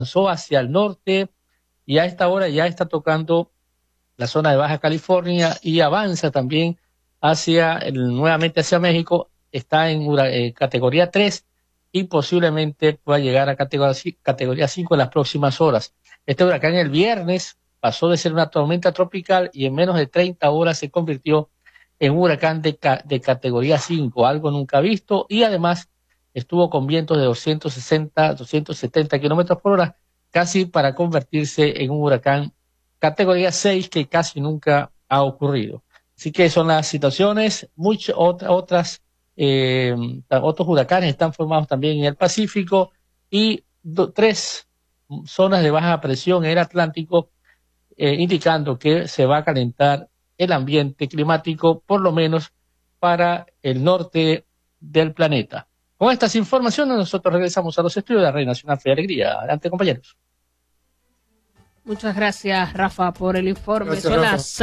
avanzó hacia el norte y a esta hora ya está tocando la zona de Baja California y avanza también nuevamente hacia México. Está en categoría 3 y posiblemente pueda llegar a categoría 5 en las próximas horas. Este huracán el viernes pasó de ser una tormenta tropical y en menos de 30 horas se convirtió en un huracán de categoría 5, algo nunca visto, y además estuvo con vientos de 260, 270 kilómetros por hora, casi para convertirse en un huracán categoría 6 que casi nunca ha ocurrido. Así que son las situaciones. Otros huracanes están formados también en el Pacífico y 3 zonas de baja presión en el Atlántico, indicando que se va a calentar el ambiente climático, por lo menos para el norte del planeta. Con estas informaciones nosotros regresamos a los estudios de la Radio Nacional Fe y Alegría. Adelante, compañeros. Muchas gracias, Rafa, por el informe. Gracias, Son Rafa. las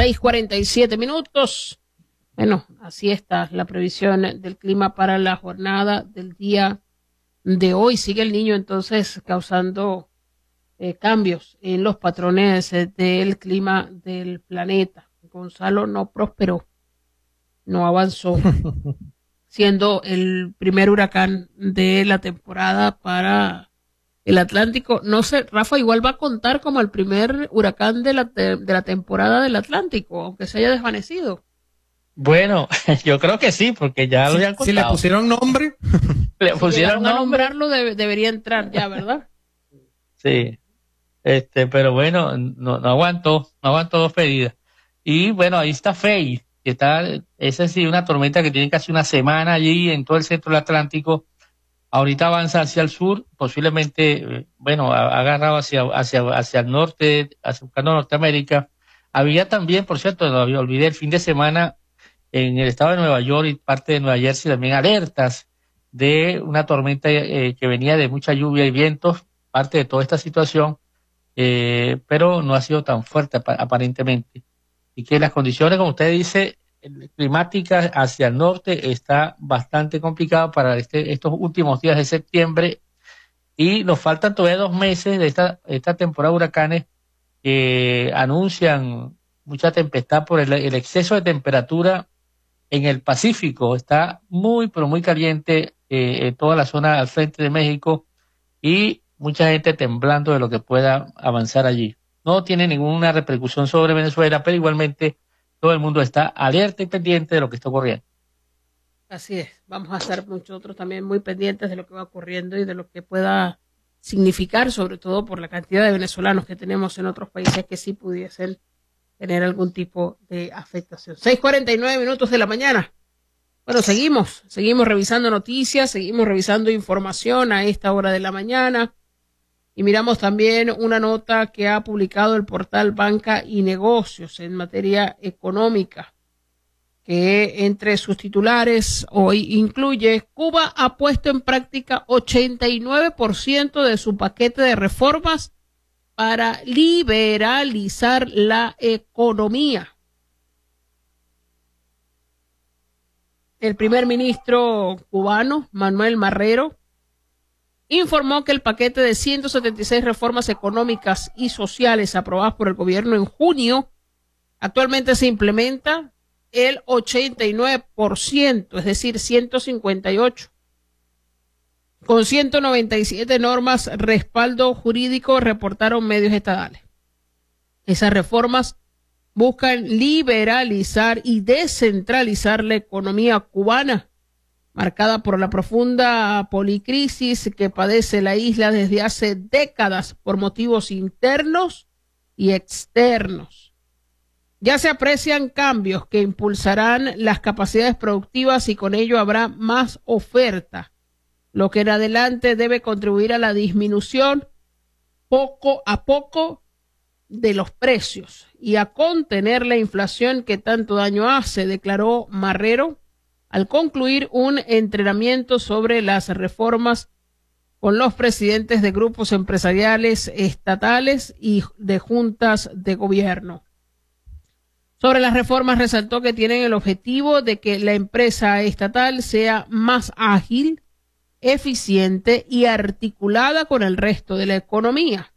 6:47. Bueno, así está la previsión del clima para la jornada del día de hoy. Sigue el niño entonces causando cambios en los patrones del clima del planeta. Gonzalo no prosperó, no avanzó, siendo el primer huracán de la temporada para el Atlántico. No sé, Rafa, igual va a contar como el primer huracán de la temporada del Atlántico, aunque se haya desvanecido. Bueno, yo creo que sí, porque ya lo habían contado. Si le pusieron nombre. Le pusieron a nombre. nombrarlo, debería entrar ya, ¿verdad? Sí, pero bueno, no aguantó 2 pedidas. Y bueno, ahí está Faye, que esa sí, una tormenta que tiene casi una semana allí en todo el centro del Atlántico. Ahorita avanza hacia el sur, posiblemente, ha agarrado hacia el norte, buscando Norteamérica. Había también, por cierto, olvidé el fin de semana en el estado de Nueva York y parte de Nueva Jersey también alertas de una tormenta que venía de mucha lluvia y vientos, parte de toda esta situación, pero no ha sido tan fuerte aparentemente. Y que las condiciones, como usted dice, climáticas hacia el norte está bastante complicado para estos últimos días de septiembre, y nos faltan todavía 2 meses de esta temporada de huracanes que anuncian mucha tempestad por el exceso de temperatura en el Pacífico. Está muy, pero muy caliente en toda la zona al frente de México y mucha gente temblando de lo que pueda avanzar allí. No tiene ninguna repercusión sobre Venezuela, pero igualmente todo el mundo está alerta y pendiente de lo que está ocurriendo. Así es, vamos a estar nosotros también muy pendientes de lo que va ocurriendo y de lo que pueda significar, sobre todo por la cantidad de venezolanos que tenemos en otros países que sí pudiesen tener algún tipo de afectación. 6:49 de la mañana. Bueno, seguimos revisando noticias, seguimos revisando información a esta hora de la mañana y miramos también una nota que ha publicado el portal Banca y Negocios en materia económica, que entre sus titulares hoy incluye: Cuba ha puesto en práctica 89% de su paquete de reformas para liberalizar la economía. El primer ministro cubano, Manuel Marrero, informó que el paquete de 176 reformas económicas y sociales aprobadas por el gobierno en junio actualmente se implementa el 89%, es decir, 158, con 197 normas respaldo jurídico, reportaron medios estatales. Esas reformas buscan liberalizar y descentralizar la economía cubana, marcada por la profunda policrisis que padece la isla desde hace décadas por motivos internos y externos. Ya se aprecian cambios que impulsarán las capacidades productivas y con ello habrá más oferta, lo que en adelante debe contribuir a la disminución poco a poco de los precios y a contener la inflación que tanto daño hace, declaró Marrero al concluir un entrenamiento sobre las reformas con los presidentes de grupos empresariales estatales y de juntas de gobierno. Sobre las reformas resaltó que tienen el objetivo de que la empresa estatal sea más ágil, eficiente y articulada con el resto de la economía.